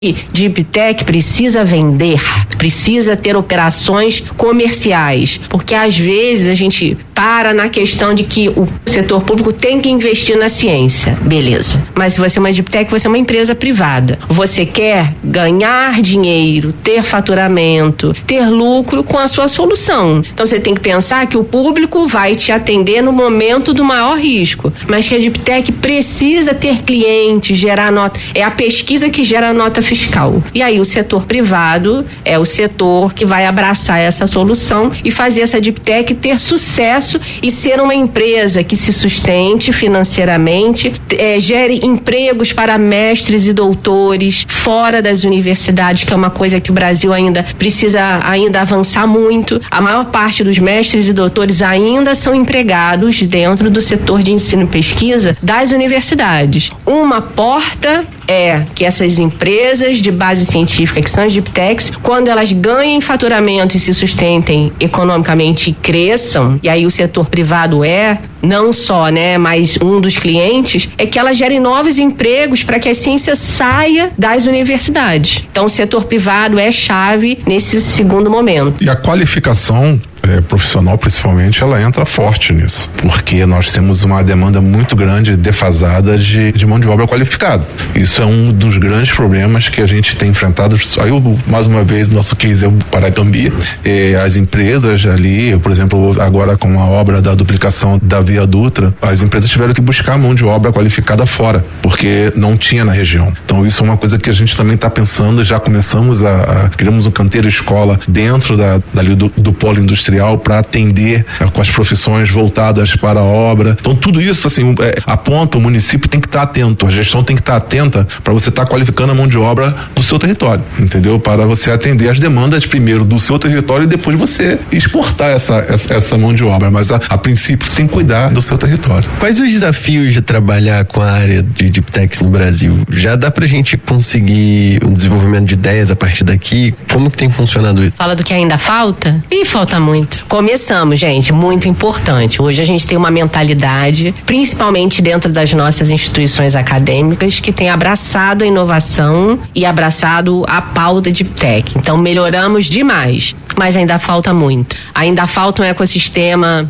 Deep Tech precisa vender, precisa ter operações comerciais, porque às vezes a gente para na questão de que o setor público tem que investir na ciência, beleza. Mas se você é uma Deep Tech, você é uma empresa privada. Você quer ganhar dinheiro, ter faturamento, ter lucro com a sua solução. Então você tem que pensar que o público vai te atender no momento do maior risco, mas que a Deep Tech precisa ter clientes, gerar nota. É a pesquisa que gera nota fiscal. E aí o setor privado é o setor que vai abraçar essa solução e fazer essa Deep Tech ter sucesso e ser uma empresa que se sustente financeiramente, gere empregos para mestres e doutores fora das universidades, que é uma coisa que o Brasil ainda precisa avançar muito. A maior parte dos mestres e doutores ainda são empregados dentro do setor de ensino e pesquisa das universidades. Uma porta é que essas empresas de base científica, que são as Deep Techs, quando elas ganhem faturamento e se sustentem economicamente e cresçam, e aí o setor privado não só, mas um dos clientes, é que elas gerem novos empregos para que a ciência saia das universidades. Então o setor privado é chave nesse segundo momento. E a qualificação profissional, principalmente, ela entra forte nisso, porque nós temos uma demanda muito grande, defasada de mão de obra qualificada. Isso é um dos grandes problemas que a gente tem enfrentado. Aí, mais uma vez, nosso case é o Paracambi. As empresas ali, por exemplo, agora com a obra da duplicação da Via Dutra, as empresas tiveram que buscar mão de obra qualificada fora, porque não tinha na região. Então, isso é uma coisa que a gente também está pensando, já começamos criamos um canteiro escola dentro dali do polo industrial para atender com as profissões voltadas para a obra. Então tudo isso assim aponta, o município tem que estar atento, a gestão tem que estar atenta para você estar qualificando a mão de obra do seu território, entendeu? Para você atender as demandas primeiro do seu território e depois você exportar essa mão de obra, mas a princípio sem cuidar do seu território. Quais os desafios de trabalhar com a área de Deep Techs no Brasil? Já dá pra gente conseguir um desenvolvimento de ideias a partir daqui? Como que tem funcionado isso? Fala do que ainda falta? Falta muito. Começamos, gente, muito importante. Hoje a gente tem uma mentalidade, principalmente dentro das nossas instituições acadêmicas, que tem abraçado a inovação e abraçado a pauta de tech. Então melhoramos demais, mas ainda falta muito. Ainda falta um ecossistema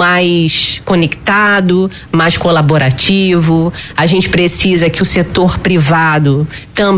mais conectado, mais colaborativo. A gente precisa que o setor privado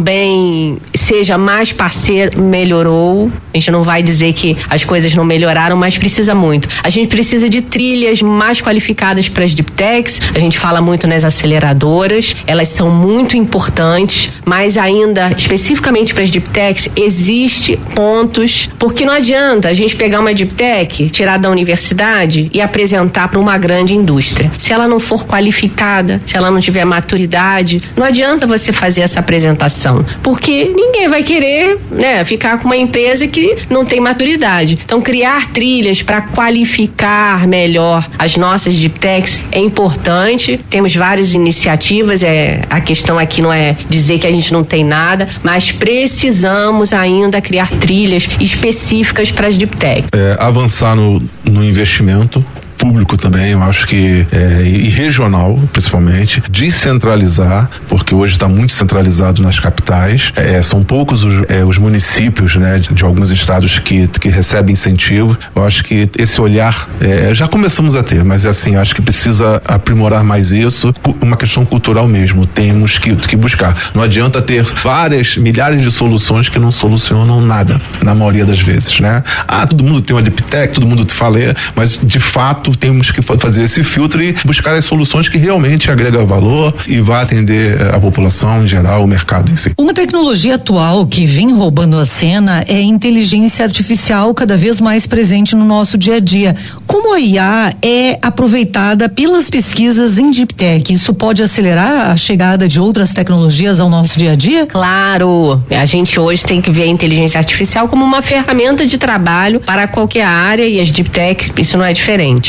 também seja mais parceiro. Melhorou. A gente não vai dizer que as coisas não melhoraram, mas precisa muito. A gente precisa de trilhas mais qualificadas para as Deep Techs. A gente fala muito nas aceleradoras. Elas são muito importantes, mas ainda, especificamente para as Deep Techs, existe pontos, porque não adianta a gente pegar uma Deep Tech, tirar da universidade e apresentar para uma grande indústria. Se ela não for qualificada, se ela não tiver maturidade, não adianta você fazer essa apresentação, porque ninguém vai querer, ficar com uma empresa que não tem maturidade. Então, criar trilhas para qualificar melhor as nossas Deep Techs é importante. Temos várias iniciativas, a questão aqui não é dizer que a gente não tem nada, mas precisamos ainda criar trilhas específicas para as Deep Techs. Avançar no investimento público também, eu acho que e regional, principalmente, descentralizar, porque hoje está muito centralizado nas capitais, são poucos os municípios, de alguns estados que recebem incentivo. Eu acho que esse olhar já começamos a ter, mas acho que precisa aprimorar mais isso, uma questão cultural mesmo, temos que buscar. Não adianta ter milhares de soluções que não solucionam nada, na maioria das vezes, todo mundo tem uma Deep Tech, todo mundo fala, mas de fato temos que fazer esse filtro e buscar as soluções que realmente agregam valor e vai atender a população em geral, o mercado em si. Uma tecnologia atual que vem roubando a cena é a inteligência artificial, cada vez mais presente no nosso dia a dia. Como a IA é aproveitada pelas pesquisas em Deep Tech? Isso pode acelerar a chegada de outras tecnologias ao nosso dia a dia? Claro, a gente hoje tem que ver a inteligência artificial como uma ferramenta de trabalho para qualquer área, e as Deep Tech, isso não é diferente.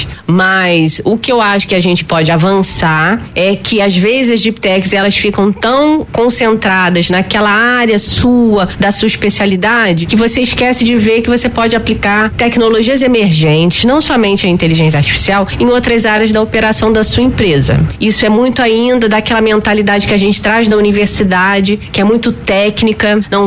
Mas o que eu acho que a gente pode avançar é que às vezes as deep techs elas ficam tão concentradas naquela área da sua especialidade, que você esquece de ver que você pode aplicar tecnologias emergentes, não somente a inteligência artificial, em outras áreas da operação da sua empresa. Isso é muito ainda daquela mentalidade que a gente traz da universidade, que é muito técnica, não